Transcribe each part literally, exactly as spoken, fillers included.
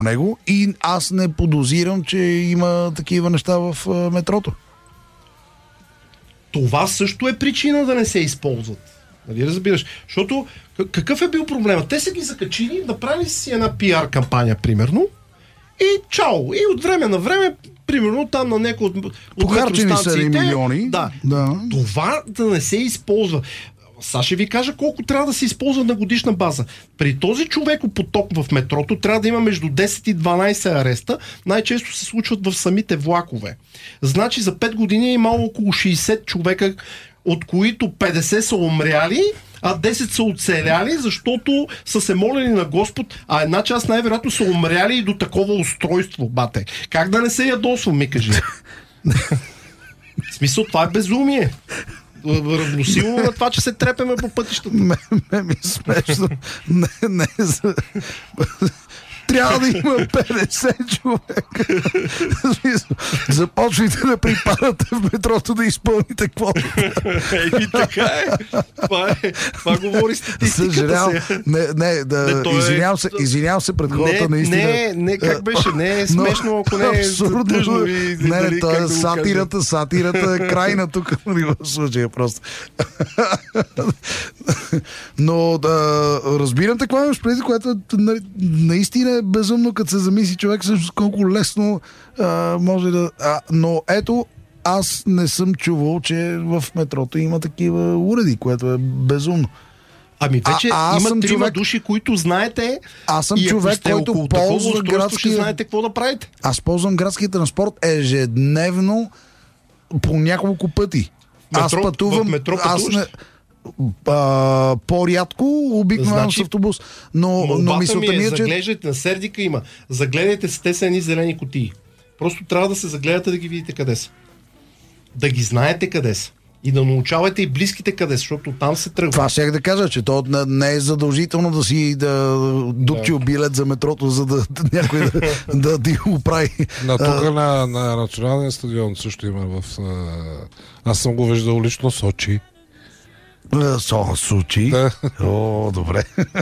него и аз не подозирам, че има такива неща в а, метрото. Това също е причина да не се използват. Нали разбираш? Защото какъв е бил проблемът? Те са ги закачили, направили си една пиар кампания, примерно, и чао! И от време на време, примерно там на някои от, от метростанциите... милиони. Да. да. Това да не се използва. Сега ще ви кажа колко трябва да се използва на годишна база. При този човекопоток в метрото трябва да има между десет и дванайсет ареста. Най-често се случват в самите влакове. Значи за пет години е имало около шейсет човека, от които петдесет са умряли, а десет са оцеляли, защото са се молили на Господ, а една част най-вероятно са умряли и до такова устройство, бате. Как да не се ядосвам, ми кажи? В смисъл, това е безумие. Равносилно на това, че се трепеме по пътищата. Ме, ме ми е смешно. Не, не, за... Трябва да има петдесет човека. Започвайте да припадате в метрото да изпълните квотата. Еми така е. Това, е. Това говори статистиката. Съжалявам. Не, не, да, не извинявам, се, извинявам се пред хората, не, наистина. Не, не, как беше? Не е смешно, ако не е абсурдно. И, не, дали, това е да сатирата, сатирата е крайна тук в случая просто. Но да, разбирам какво имаш преди, което наистина е безумно, като се замисли човек също колко лесно а, може да... А, но ето, аз не съм чувал, че в метрото има такива уреди, което е безумно. Ами вече а, има трима човек... души, които знаете. Аз съм и човек, който ползва градския... ще знаете какво да правите. Аз ползвам градския транспорт ежедневно по няколко пъти. Метро, аз пътувам... В метро аз не... А, по-рядко обикновено значи, с автобус. Но, но мисълта ми е, че... Заглеждайте, на Сердика има. Загледайте се, те са едни зелени кутии. Просто трябва да се загледате да ги видите къде са. Да ги знаете къде са. И да научавате и близките къде са, защото там се тръгва. Това ще да кажа, че то не е задължително да си да дупчил билет за метрото, за да някой да, да ти го прави. На тук на, на националния стадион също има в... Аз съм го виждал лично в Сочи. Со, Сочи? Да. О, добре.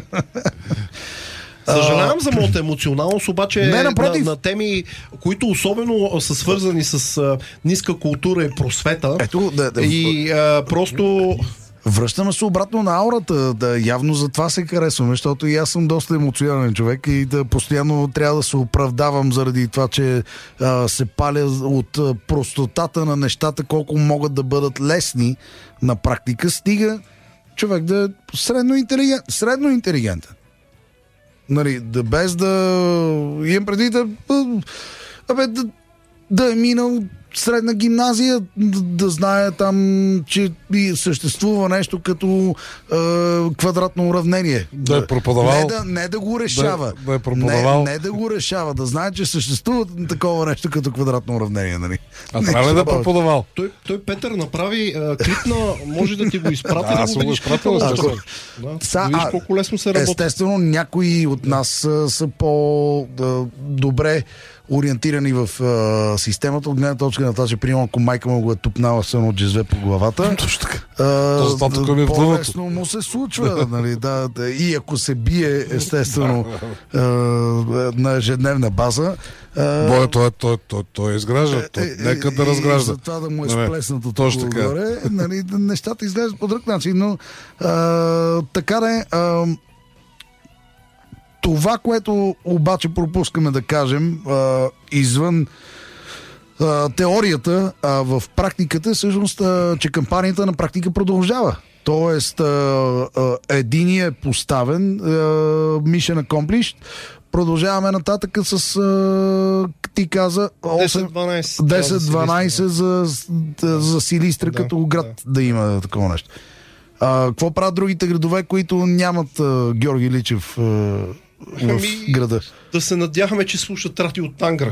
Съжалявам за моята емоционалност, обаче не, на, на теми, които особено са свързани с а, ниска култура и просвета. Ето, да, да, и а, просто... Връщаме се обратно на аурата. Да, явно за това се харесваме, защото и аз съм доста емоционален човек и да постоянно трябва да се оправдавам заради това, че а, се паля от а, простотата на нещата, колко могат да бъдат лесни на практика. Стига човек да е средно интелигент, средно интелигентен. Нали, да без да имам преди да, абе, да, да е минал средна гимназия, да, да знае там, че съществува нещо като е, квадратно уравнение. Да е преподавал. Не да, не да го решава. Да, да е преподавал. Не, не да го решава, да знае, че съществува такова нещо като квадратно уравнение. Нали? А трябва да е преподавал. Той, той Петър направи а, клип на... Може да ти го изпрати. Да, аз съм го изпратил. Да, да видиш колко лесно се работи. Естествено, някои от нас са, са по-добре ориентирани в а, системата, от гледна точка на това, че примерно ако майка му го е тупнала с едно джезве по главата, точно така. А, по-лесно му се случва. Нали, да, да, и ако се бие, естествено, а, на ежедневна база. Боя, той, той, той, той изгражда. Той, е, нека да разгражда. За това да му е сплеснато точно така. Горе, нали, нещата изглеждат по друг начин, но а, така да е. Това, което обаче пропускаме да кажем, а, извън а, теорията, а в практиката, всъщност, а, че кампанията на практика продължава. Тоест, а, а, единият е поставен, а, mission accomplished, продължаваме нататък с, а, ти каза, десет дванайсет за, за Силистра, да, като град да. да има такова нещо. А, какво правят другите градове, които нямат а, Георги Личев а, в ами, града? Да се надяваме, че слушат радио от Тангра.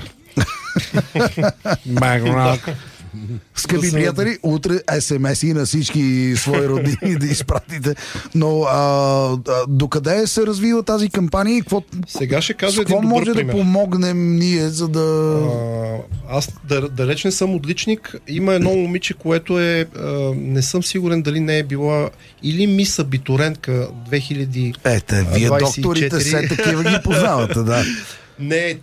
Скъпи да приятели, утре ес ем ес-и на всички свои родини да изпратите. Но а, а, докъде се развива тази кампания и какво, сега ще кажа един добър може пример. Да помогнем ние, за да... А, аз да, далеч не съм отличник. Има едно момиче, което е... А, не съм сигурен дали не е била или мис абитурентка две хиляди двадесет и четири. Ете, вие докторите все такива ги познавате, да. Не,